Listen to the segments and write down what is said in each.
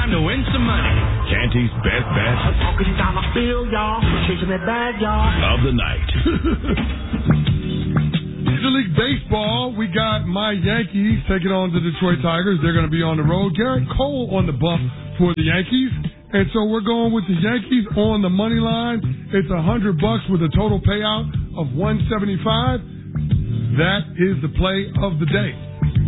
time to win some money. Canty's best bet Talking dollar bill, y'all. Chasing that bag, y'all. of the night. Major League Baseball, we got my Yankees taking on the Detroit Tigers. They're going to be on the road. Garrett Cole on the bump for the Yankees. And so we're going with the Yankees on the money line. It's $100 with a total payout of $175. That is the play of the day.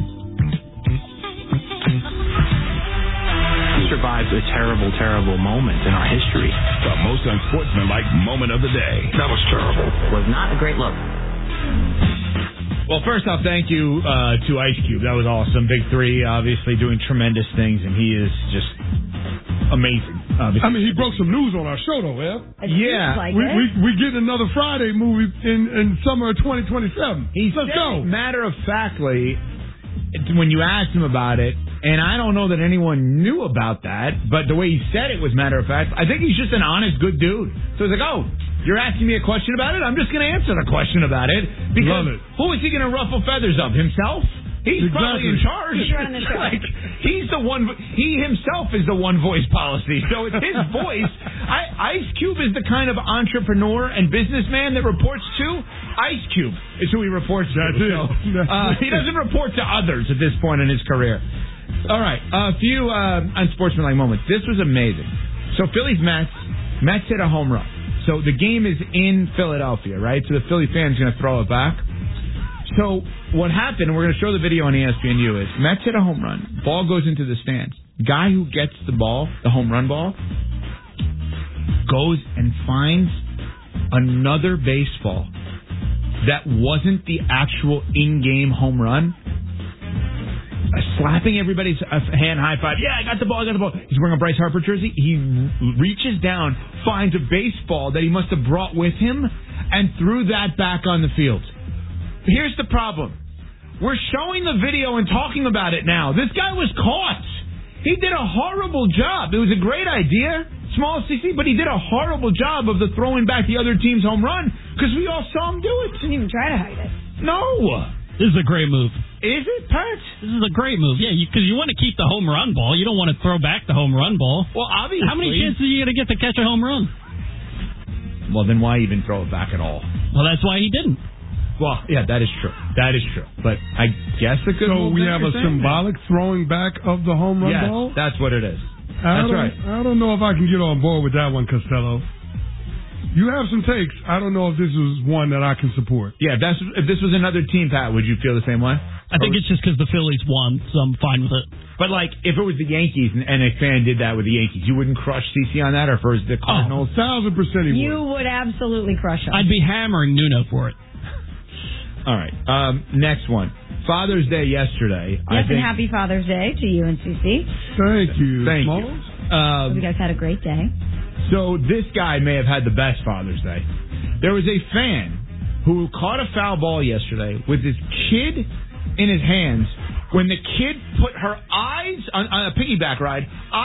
Survived a terrible, terrible moment in our history. The most unsportsmanlike moment of the day. That was terrible. Was not a great look. Well, first off, thank you to Ice Cube. That was awesome. Big Three, obviously doing tremendous things, and he is just amazing. I mean, he broke some news on our show, though, Ev. Yeah. We get another Friday movie in summer of 2027. Let's go. Matter of factly, when you asked him about it, and I don't know that anyone knew about that, but the way he said it was matter of fact. I think he's just an honest, good dude. So he's like, oh, you're asking me a question about it? I'm just going to answer the question about it. Because Love it. Who is he going to ruffle feathers of? Himself? He's probably in charge. He's running the show. Like, he's the one. He himself is the one voice policy. So it's his voice. Ice Cube is the kind of entrepreneur and businessman that reports to Ice Cube. Is who he reports to. That's it. So, he doesn't report to others at this point in his career. All right, a few unsportsmanlike moments. This was amazing. So Phillies Mets hit a home run. So the game is in Philadelphia, right? So the Philly fans going to throw it back. So what happened, we're going to show the video on ESPNU, is Mets hit a home run. Ball goes into the stands. Guy who gets the ball, the home run ball, goes and finds another baseball that wasn't the actual in-game home run. Slapping everybody's hand, high five. Yeah, I got the ball. He's wearing a Bryce Harper jersey. He reaches down, finds a baseball that he must have brought with him, and threw that back on the field. Here's the problem. We're showing the video and talking about it now. This guy was caught. He did a horrible job. It was a great idea, small CC, but he did a horrible job of the throwing back the other team's home run because we all saw him do it. Didn't even try to hide it. No. This is a great move. Is it, Pat? This is a great move. Yeah, because you want to keep the home run ball. You don't want to throw back the home run ball. Well, obviously. How many chances are you going to get to catch a home run? Well, then why even throw it back at all? Well, that's why he didn't. Well, yeah, that is true. That is true. But I guess a good So move. we have a symbolic throwing back of the home run ball? Yes, that's what it is. That's right. I don't know if I can get on board with that one, Costello. You have some takes. I don't know if this is one that I can support. Yeah, if this was another team, Pat, would you feel the same way? I think it's just because the Phillies won, so I'm fine with it. But, like, if it was the Yankees and a fan did that with the Yankees, you wouldn't crush CC on that? Or if it was the Cardinals? 1,000% he would. You would absolutely crush him. I'd be hammering Nuno for it. All right. Next one. Father's Day yesterday. Yes, and happy Father's Day to you and CC. Thank you. Thank Smalls. you. You guys had a great day. So this guy may have had the best Father's Day. There was a fan who caught a foul ball yesterday with his kid in his hands when the kid put her eyes on a piggyback ride,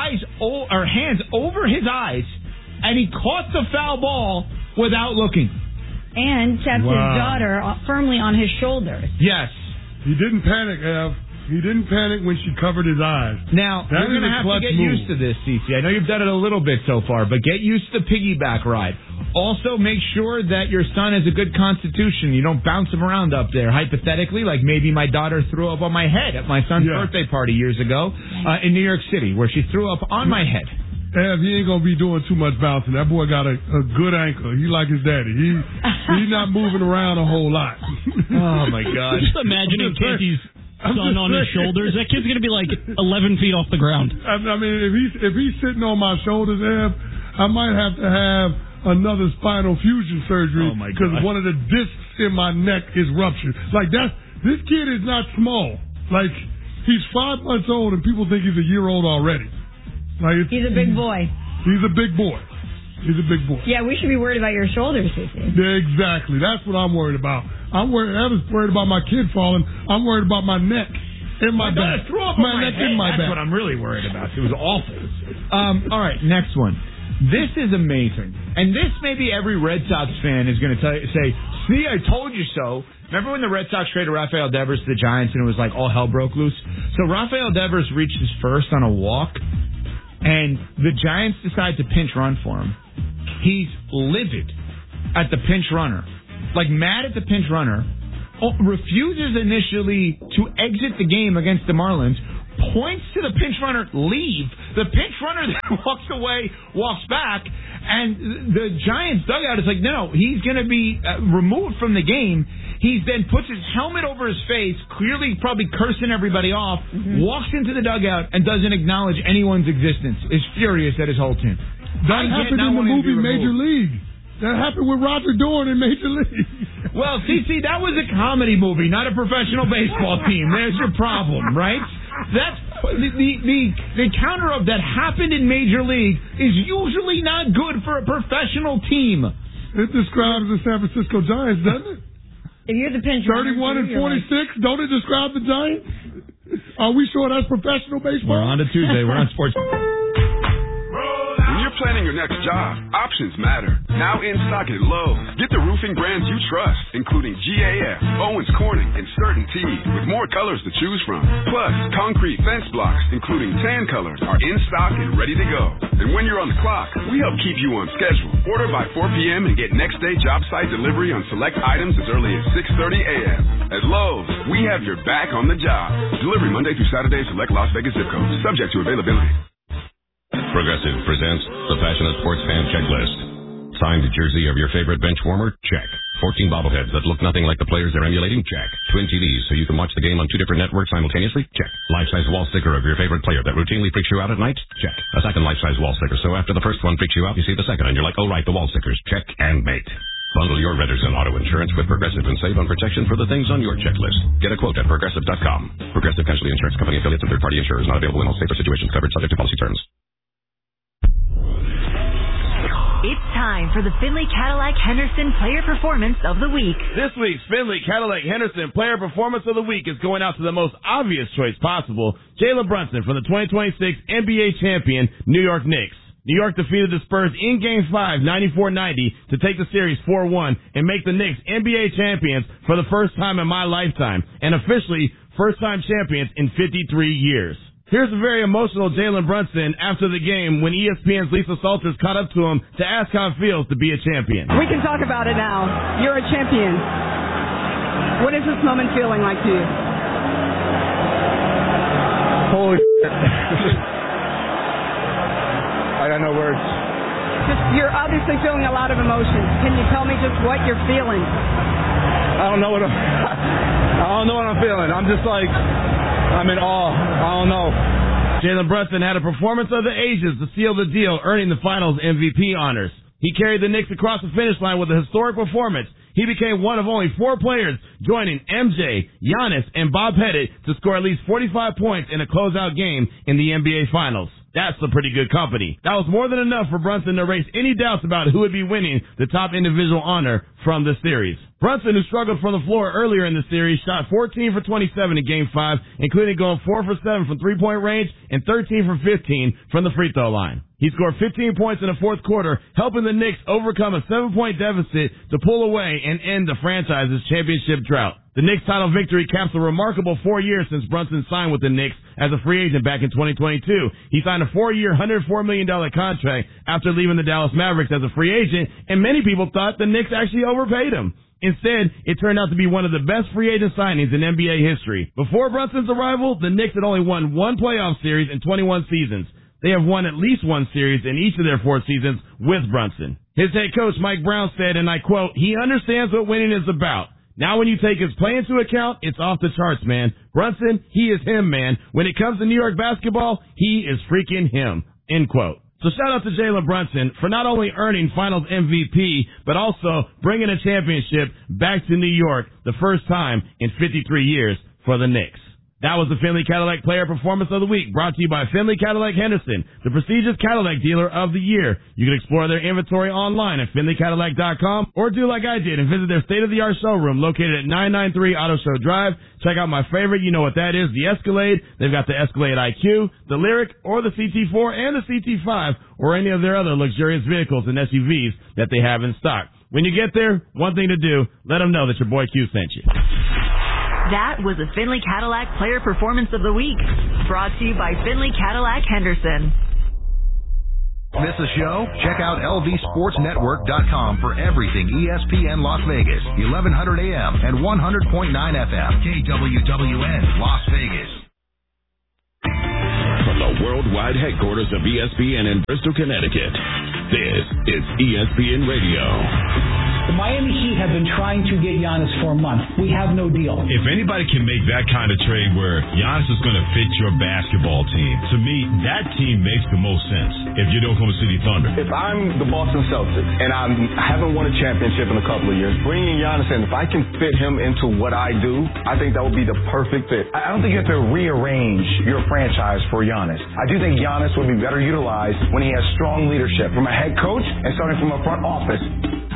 her hands over his eyes, and he caught the foul ball without looking. And kept his daughter firmly on his shoulders. Yes. He didn't panic, Ev. He didn't panic when she covered his eyes. Now, you're going to have to get used to this, CC. I know you've done it a little bit so far, but get used to the piggyback ride. Also, make sure that your son has a good constitution. You don't bounce him around up there. Hypothetically, like maybe my daughter threw up on my head at my son's birthday party years ago in New York City, where she threw up on my head. Ev, he ain't going to be doing too much bouncing. That boy got a good ankle. He like his daddy. He's not moving around a whole lot. Oh, my God. Just imagining Casey's son on his shoulders. That kid's going to be like 11 feet off the ground. I mean, if he's sitting on my shoulders, Ev, I might have to have another spinal fusion surgery because one of the discs in my neck is ruptured. Like, this kid is not small. Like, he's 5 months old and people think he's a year old already. Like he's a big boy. He's a big boy. He's a big boy. Yeah, we should be worried about your shoulders, Casey. Yeah, exactly. That's what I'm worried about. I was worried about my kid falling. I'm worried about my neck and my back. My neck and my back. That's what I'm really worried about. It was awful. All right, next one. This is amazing. And this maybe every Red Sox fan is going to say, see, I told you so. Remember when the Red Sox traded Rafael Devers to the Giants and it was like all hell broke loose? So Rafael Devers reached his first on a walk and the Giants decide to pinch run for him. He's livid at the pinch runner, like mad at the pinch runner, refuses initially to exit the game against the Marlins, points to the pinch runner, leave. The pinch runner then walks away, walks back, and the Giants dugout is like, no, he's going to be removed from the game. He then puts his helmet over his face, clearly probably cursing everybody off, walks into the dugout, and doesn't acknowledge anyone's existence, is furious at his whole team. That happened in the movie Major League. That happened with Roger Dorn in Major League. Well, see, that was a comedy movie, not a professional baseball team. There's your problem, right? That's the counter of that happened in Major League is usually not good for a professional team. It describes the San Francisco Giants, doesn't it? If you're the pinch runner, 31 and 46, don't it describe the Giants? Are we sure that's professional baseball? We're on to Tuesday. We're on Sports. When you're planning your next job, options matter. Now in stock at Lowe's. Get the roofing brands you trust, including GAF, Owens Corning, and CertainT, with more colors to choose from. Plus, concrete fence blocks, including tan colors, are in stock and ready to go. And when you're on the clock, we help keep you on schedule. Order by 4 p.m. and get next day job site delivery on select items as early as 6:30 a.m. At Lowe's, we have your back on the job. Delivery Monday through Saturday, select Las Vegas zip codes, subject to availability. Progressive presents the Passionate Sports Fan Checklist. Signed jersey of your favorite bench warmer? Check. 14 bobbleheads that look nothing like the players they're emulating? Check. Twin TVs so you can watch the game on 2 different networks simultaneously? Check. Life-size wall sticker of your favorite player that routinely freaks you out at night? Check. A second life-size wall sticker so after the first one freaks you out, you see the second and you're like, oh right, the wall stickers. Check and mate. Bundle your renters and auto insurance with Progressive and save on protection for the things on your checklist. Get a quote at Progressive.com. Progressive Casualty Insurance Company affiliates and third-party insurers not available in all states or situations covered subject to policy terms. It's time for the Finley Cadillac Henderson Player Performance of the Week. This week's Finley Cadillac Henderson Player Performance of the Week is going out to the most obvious choice possible, Jalen Brunson from the 2026 NBA champion New York Knicks. New York defeated the Spurs in Game 5, 94-90, to take the series 4-1 and make the Knicks NBA champions for the first time in my lifetime, and officially first-time champions in 53 years. Here's a very emotional Jalen Brunson after the game when ESPN's Lisa Salters caught up to him to ask how it feels to be a champion. We can talk about it now. You're a champion. What is this moment feeling like to you? Holy I got no words. You're obviously feeling a lot of emotions. Can you tell me just what you're feeling? I don't know what I'm feeling. I'm just like, I'm in awe. I don't know. Jalen Brunson had a performance of the ages to seal the deal, earning the finals MVP honors. He carried the Knicks across the finish line with a historic performance. He became one of only 4 players joining MJ, Giannis, and Bob Pettit to score at least 45 points in a closeout game in the NBA Finals. That's a pretty good company. That was more than enough for Brunson to erase any doubts about who would be winning the top individual honor from the series. Brunson, who struggled from the floor earlier in the series, shot 14 for 27 in Game 5, including going 4 for 7 from three-point range and 13 for 15 from the free throw line. He scored 15 points in the fourth quarter, helping the Knicks overcome a 7-point deficit to pull away and end the franchise's championship drought. The Knicks title victory caps a remarkable 4 years since Brunson signed with the Knicks as a free agent back in 2022. He signed a 4-year, $104 million contract after leaving the Dallas Mavericks as a free agent, and many people thought the Knicks actually overpaid him. Instead, it turned out to be one of the best free agent signings in NBA history. Before Brunson's arrival, the Knicks had only won 1 playoff series in 21 seasons. They have won at least 1 series in each of their 4 seasons with Brunson. His head coach, Mike Brown, said, and I quote, "He understands what winning is about. Now when you take his play into account, it's off the charts, man. Brunson, he is him, man. When it comes to New York basketball, he is freaking him." End quote. So shout out to Jalen Brunson for not only earning Finals MVP, but also bringing a championship back to New York the first time in 53 years for the Knicks. That was the Finley Cadillac Player Performance of the Week, brought to you by Finley Cadillac Henderson, the prestigious Cadillac dealer of the year. You can explore their inventory online at FinleyCadillac.com, or do like I did and visit their state-of-the-art showroom located at 993 Auto Show Drive. Check out my favorite, you know what that is, the Escalade. They've got the Escalade IQ, the Lyric, or the CT4 and the CT5, or any of their other luxurious vehicles and SUVs that they have in stock. When you get there, one thing to do, let them know that your boy Q sent you. That was the Finley Cadillac Player Performance of the Week, brought to you by Finley Cadillac Henderson. Miss a show? Check out lvsportsnetwork.com for everything ESPN Las Vegas, 1100 AM and 100.9 FM, KWWN, Las Vegas. From the worldwide headquarters of ESPN in Bristol, Connecticut, this is ESPN Radio. The Miami Heat have been trying to get Giannis for a month. We have no deal. If anybody can make that kind of trade where Giannis is going to fit your basketball team, to me, that team makes the most sense if you're the Oklahoma City Thunder. If I'm the Boston Celtics and I haven't won a championship in a couple of years, bringing Giannis in, if I can fit him into what I do, I think that would be the perfect fit. I don't think you have to rearrange your franchise for Giannis. I do think Giannis would be better utilized when he has strong leadership from a head coach and starting from a front office.